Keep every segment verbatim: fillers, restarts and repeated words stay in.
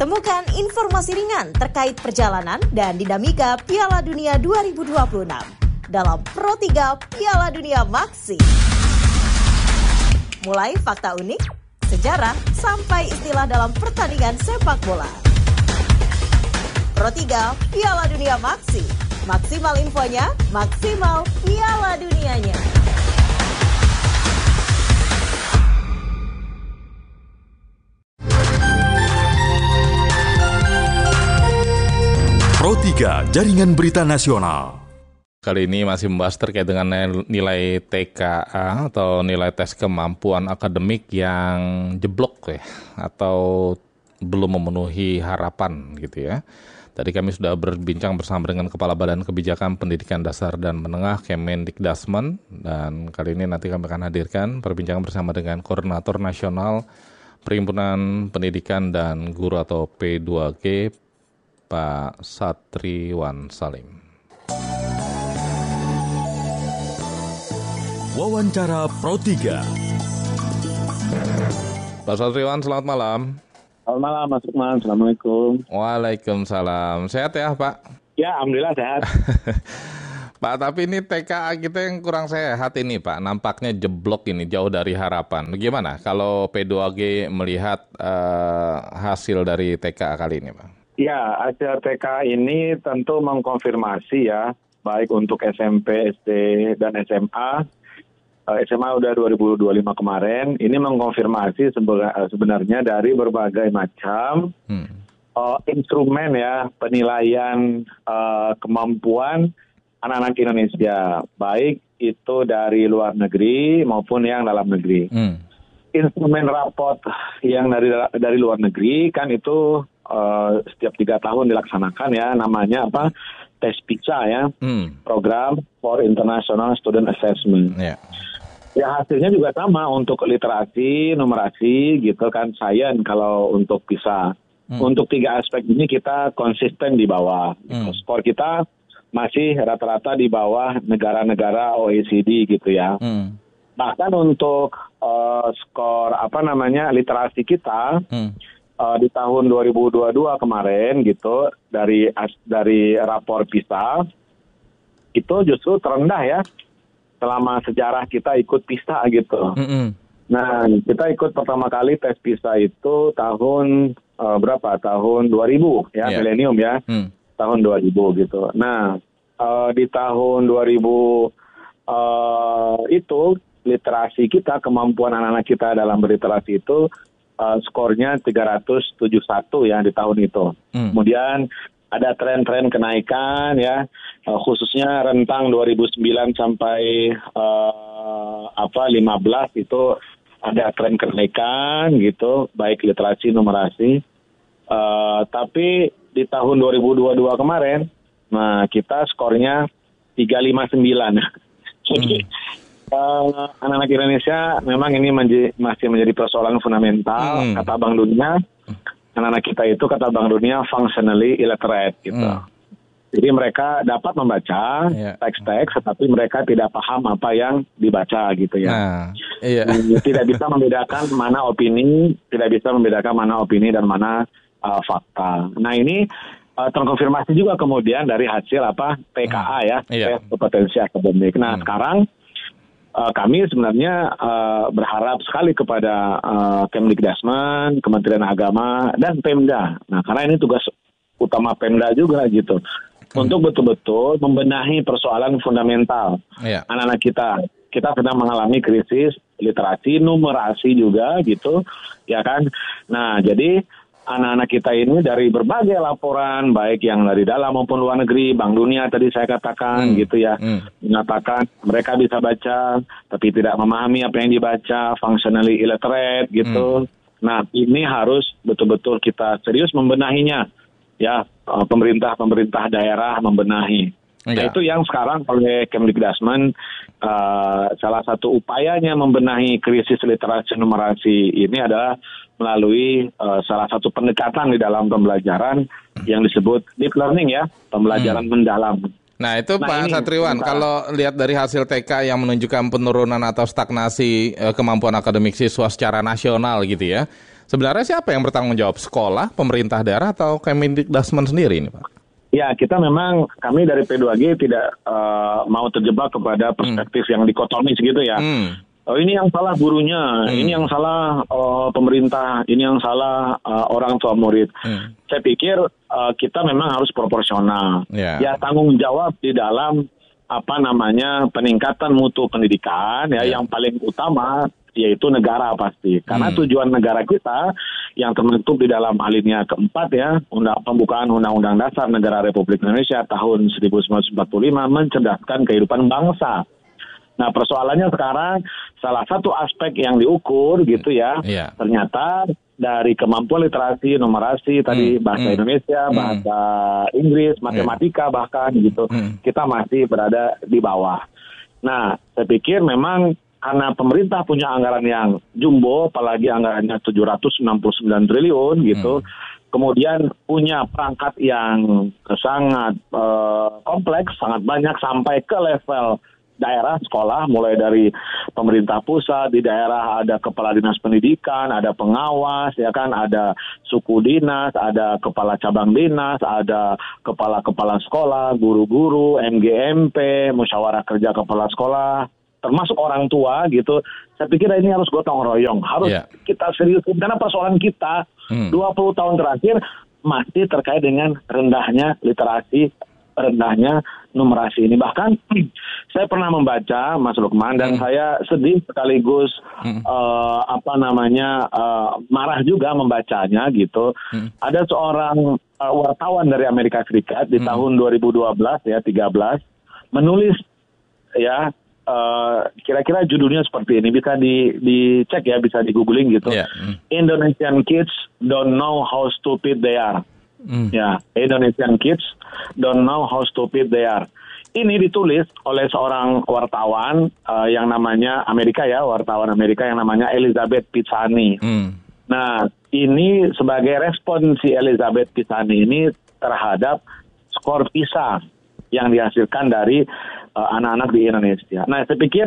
Temukan informasi ringan terkait perjalanan dan dinamika Piala Dunia dua ribu dua puluh enam dalam Pro tiga Piala Dunia Maxi. Mulai fakta unik, sejarah, sampai istilah dalam pertandingan sepak bola. Pro tiga Piala Dunia Maxi. Maksimal infonya, maksimal Piala Dunianya. Pro tiga Jaringan Berita Nasional. Kali ini masih membahas terkait dengan nilai T K A atau nilai tes kemampuan akademik yang jeblok ya, atau belum memenuhi harapan gitu ya. Tadi kami sudah berbincang bersama dengan Kepala Badan Kebijakan Pendidikan Dasar dan Menengah Kemendikdasmen, dan kali ini nanti kami akan hadirkan perbincangan bersama dengan Koordinator Nasional Perhimpunan Pendidikan dan Guru atau P dua G, Pak Satriwan Salim. Wawancara Pro tiga. Pak Satriwan, selamat malam. Selamat malam, Mas Lukman. Assalamualaikum. Waalaikumsalam. Sehat ya, Pak? Ya, alhamdulillah sehat. Pak, tapi ini T K A kita yang kurang sehat ini, Pak. Nampaknya jeblok ini, jauh dari harapan. Bagaimana kalau P dua G melihat uh, hasil dari T K A kali ini, Pak? Ya, hasil T K A ini tentu mengkonfirmasi ya, baik untuk S M P, S D, dan S M A. S M A udah dua ribu dua puluh lima kemarin, ini mengkonfirmasi sebenarnya dari berbagai macam hmm. uh, instrumen ya, penilaian uh, kemampuan anak-anak Indonesia, baik itu dari luar negeri maupun yang dalam negeri. Hmm. Instrumen raport yang dari dari luar negeri kan itu uh, setiap tiga tahun dilaksanakan ya, namanya apa? Tes PISA ya, hmm. Program for International Student Assessment. Yeah. Ya hasilnya juga sama untuk literasi, numerasi gitu kan, sains kalau untuk PISA. Hmm. Untuk tiga aspek ini kita konsisten di bawah. Hmm. Skor kita masih rata-rata di bawah negara-negara O E C D gitu ya. Hmm. Bahkan untuk uh, skor apa namanya literasi kita hmm. uh, di tahun dua ribu dua puluh dua kemarin gitu dari dari rapor PISA itu justru terendah ya selama sejarah kita ikut PISA gitu. Mm-hmm. Nah, kita ikut pertama kali tes PISA itu tahun uh, berapa? Tahun dua ribu ya, yeah. Milenium ya. Mm. Tahun dua ribu gitu. Nah, uh, di tahun dua ribu uh, itu literasi kita, kemampuan anak-anak kita dalam berliterasi itu uh, skornya tiga ratus tujuh puluh satu ya di tahun itu. Mm. Kemudian ada tren-tren kenaikan ya, uh, khususnya rentang dua ribu sembilan sampai uh, apa lima belas itu ada tren kenaikan gitu, baik literasi numerasi. Uh, tapi di tahun dua ribu dua puluh dua kemarin, nah kita skornya tiga ratus lima puluh sembilan. Jadi hmm. uh, anak-anak Indonesia memang ini menj- masih menjadi persoalan fundamental, hmm. kata Bank Dunia. Anak-anak kita itu kata Bank Dunia functionally illiterate gitu. Hmm. Jadi mereka dapat membaca yeah. teks-teks, tetapi mereka tidak paham apa yang dibaca gitu ya. Nah, iya. Tidak bisa membedakan mana opini, tidak bisa membedakan mana opini dan mana uh, fakta. Nah ini uh, terkonfirmasi juga kemudian dari hasil apa P K A ya, yeah. tes kompetensi akademik. Nah hmm. sekarang Uh, kami sebenarnya uh, berharap sekali kepada uh, Kemdikdasmen, Kementerian Agama, dan Pemda. Nah, karena ini tugas utama Pemda juga gitu. Hmm. Untuk betul-betul membenahi persoalan fundamental yeah. anak-anak kita. Kita sedang mengalami krisis literasi, numerasi juga gitu, ya kan. Nah, jadi anak-anak kita ini dari berbagai laporan, baik yang dari dalam maupun luar negeri, Bank Dunia tadi saya katakan hmm. gitu ya, hmm. mengatakan mereka bisa baca, tapi tidak memahami apa yang dibaca, functionally illiterate gitu. Hmm. Nah ini harus betul-betul kita serius membenahinya, ya pemerintah-pemerintah daerah membenahi. Nah ya. Itu yang sekarang oleh Kemdikdasmen uh, salah satu upayanya membenahi krisis literasi numerasi ini adalah melalui uh, salah satu pendekatan di dalam pembelajaran yang disebut deep learning ya, pembelajaran hmm. mendalam. Nah itu nah, Pak ini, Satriwan, bentar. Kalau lihat dari hasil T K yang menunjukkan penurunan atau stagnasi uh, kemampuan akademik siswa secara nasional gitu ya, Sebenarnya siapa yang bertanggung jawab? Sekolah, pemerintah daerah, atau Kemendikbudrismen sendiri ini, Pak? Ya, kita memang, kami dari P dua G tidak uh, mau terjebak kepada perspektif hmm. yang dikotomis gitu ya. Hmm. Oh, ini yang salah gurunya, hmm. ini yang salah uh, pemerintah, ini yang salah uh, orang tua murid. Hmm. Saya pikir uh, kita memang harus proporsional. Yeah. Ya, tanggung jawab di dalam apa namanya peningkatan mutu pendidikan ya yeah. yang paling utama yaitu negara pasti. Karena hmm. tujuan negara kita yang terbentuk di dalam alinea keempat ya, undang pembukaan Undang-Undang Dasar Negara Republik Indonesia tahun seribu sembilan ratus empat puluh lima mencerdaskan kehidupan bangsa. Nah, persoalannya sekarang salah satu aspek yang diukur gitu ya, yeah. ternyata dari kemampuan literasi, numerasi, tadi hmm. bahasa hmm. Indonesia, hmm. bahasa Inggris, matematika yeah. bahkan gitu, hmm. kita masih berada di bawah. Nah, saya pikir memang karena pemerintah punya anggaran yang jumbo, apalagi anggarannya tujuh ratus enam puluh sembilan triliun gitu, hmm. kemudian punya perangkat yang sangat uh, kompleks, sangat banyak sampai ke level daerah sekolah, mulai dari pemerintah pusat, di daerah ada kepala dinas pendidikan, ada pengawas, ya kan, ada suku dinas, ada kepala cabang dinas, ada kepala-kepala sekolah, guru-guru, M G M P, musyawarah kerja kepala sekolah, termasuk orang tua gitu. Saya pikir ini harus gotong royong, harus yeah. kita seriusin, karena persoalan kita hmm. dua puluh tahun terakhir masih terkait dengan rendahnya literasi, rendahnya numerasi ini. Bahkan saya pernah membaca, Mas Lukman, dan hmm. saya sedih sekaligus hmm. uh, apa namanya uh, marah juga membacanya gitu. Hmm. Ada seorang uh, wartawan dari Amerika Serikat di hmm. tahun dua ribu dua belas ya tiga belas menulis ya uh, kira-kira judulnya seperti ini, bisa di dicek ya, bisa di googling gitu. Yeah. Hmm. Indonesian kids don't know how stupid they are. Mm. Ya, Indonesian kids don't know how stupid they are. Ini ditulis oleh seorang wartawan uh, yang namanya Amerika ya, wartawan Amerika yang namanya Elizabeth Pisani. Mm. Nah, ini sebagai respon si Elizabeth Pisani ini terhadap skor PISA yang dihasilkan dari uh, anak-anak di Indonesia. Nah, saya pikir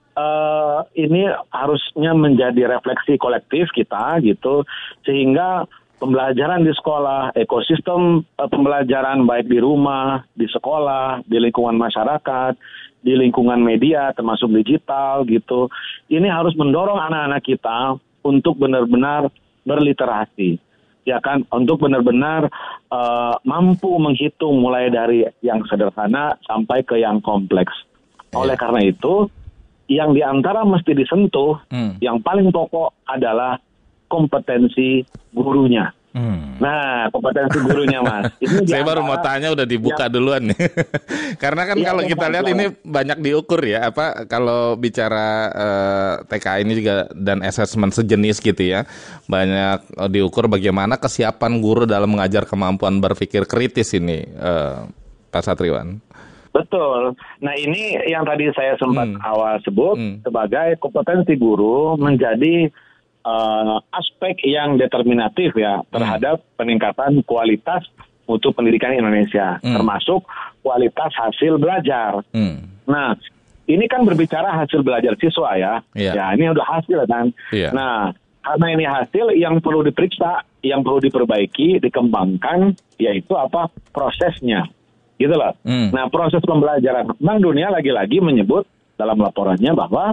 uh, ini harusnya menjadi refleksi kolektif kita gitu, sehingga pembelajaran di sekolah, ekosistem uh, pembelajaran baik di rumah, di sekolah, di lingkungan masyarakat, di lingkungan media termasuk digital gitu. Ini harus mendorong anak-anak kita untuk benar-benar berliterasi. Ya kan, untuk benar-benar uh, mampu menghitung mulai dari yang sederhana sampai ke yang kompleks. Oleh yeah. karena itu, yang diantara mesti disentuh, hmm. yang paling pokok adalah kompetensi gurunya. Hmm. Nah, kompetensi gurunya, Mas. Ini saya baru mau tanya, udah dibuka ya. duluan nih. Karena kan ya, kalau kita lihat ini banyak diukur ya, apa kalau bicara uh, T K ini juga dan asesmen sejenis gitu ya, banyak uh, diukur bagaimana kesiapan guru dalam mengajar kemampuan berpikir kritis ini, uh, Pak Satriwan. Betul. Nah, ini yang tadi saya sempat hmm. awal sebut hmm. sebagai kompetensi guru menjadi Uh, aspek yang determinatif ya terhadap hmm. peningkatan kualitas mutu pendidikan Indonesia, hmm. termasuk kualitas hasil belajar. Hmm. Nah, ini kan berbicara hasil belajar siswa ya, yeah. ya ini udah hasil kan. Yeah. Nah, karena ini hasil yang perlu diperiksa, yang perlu diperbaiki, dikembangkan, yaitu apa prosesnya, gitu loh. Hmm. Nah, proses pembelajaran, Bank Dunia lagi-lagi menyebut dalam laporannya bahwa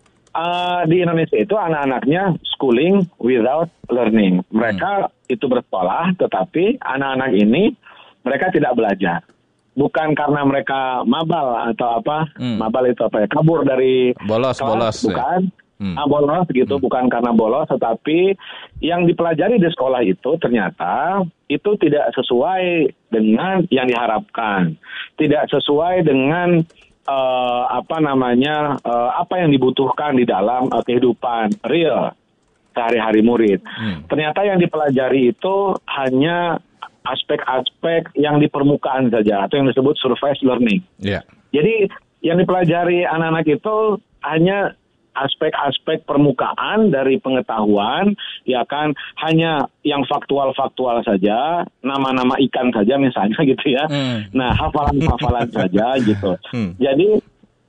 Uh, di Indonesia itu anak-anaknya schooling without learning. Mereka hmm. itu bersekolah, tetapi anak-anak ini mereka tidak belajar. Bukan karena mereka mabal atau apa, hmm. mabal itu apa ya, kabur dari bolos, kelas, bolos, bukan, ya. hmm. ah, bolos gitu, hmm. bukan karena bolos, tetapi yang dipelajari di sekolah itu ternyata itu tidak sesuai dengan yang diharapkan, tidak sesuai dengan Uh, apa namanya uh, apa yang dibutuhkan di dalam uh, kehidupan real sehari-hari murid. Hmm. Ternyata yang dipelajari itu hanya aspek-aspek yang di permukaan saja atau yang disebut surface learning. Yeah. Jadi yang dipelajari anak-anak itu hanya aspek-aspek permukaan dari pengetahuan, ya kan, hanya yang faktual-faktual saja, nama-nama ikan saja misalnya gitu ya. Hmm. Nah, hafalan-hafalan saja gitu. Hmm. Jadi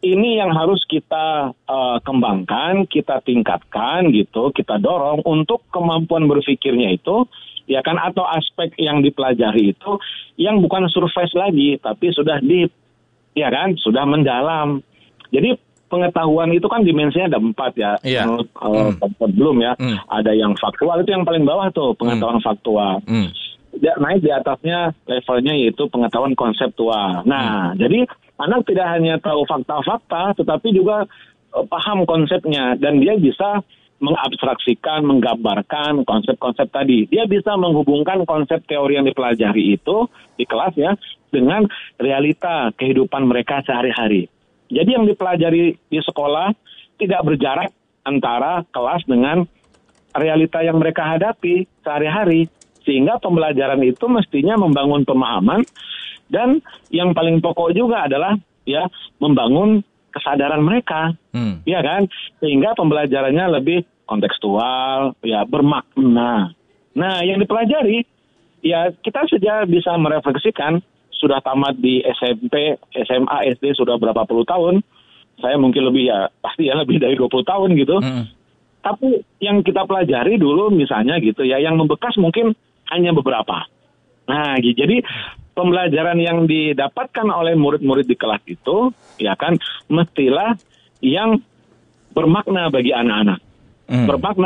ini yang harus kita uh, kembangkan, kita tingkatkan gitu, kita dorong untuk kemampuan berpikirnya itu, ya kan, atau aspek yang dipelajari itu yang bukan surface lagi, tapi sudah deep, ya kan, sudah mendalam. Jadi pengetahuan itu kan dimensinya ada empat ya, yeah. menurut uh, mm. belum ya, mm. ada yang faktual, itu yang paling bawah tuh, pengetahuan mm. faktual. Mm. Naik di atasnya levelnya yaitu pengetahuan konseptual. Nah, hmm. jadi anak tidak hanya tahu fakta-fakta, tetapi juga uh, paham konsepnya, dan dia bisa mengabstraksikan, menggambarkan konsep-konsep tadi. Dia bisa menghubungkan konsep teori yang dipelajari itu di kelas ya dengan realita kehidupan mereka sehari-hari. Jadi yang dipelajari di sekolah tidak berjarak antara kelas dengan realita yang mereka hadapi sehari-hari. Sehingga pembelajaran itu mestinya membangun pemahaman, dan yang paling pokok juga adalah ya membangun kesadaran mereka, hmm. ya kan, sehingga pembelajarannya lebih kontekstual, ya bermakna. Nah, yang dipelajari ya kita saja bisa merefleksikan. Sudah tamat di S M P, S M A, S D sudah berapa puluh tahun, saya mungkin lebih ya pasti ya lebih dari dua puluh tahun gitu. Hmm. Tapi yang kita pelajari dulu misalnya gitu ya, yang membekas mungkin hanya beberapa. Nah, jadi pembelajaran yang didapatkan oleh murid-murid di kelas itu, ya kan, mestilah yang bermakna bagi anak-anak. Hmm. Bermakna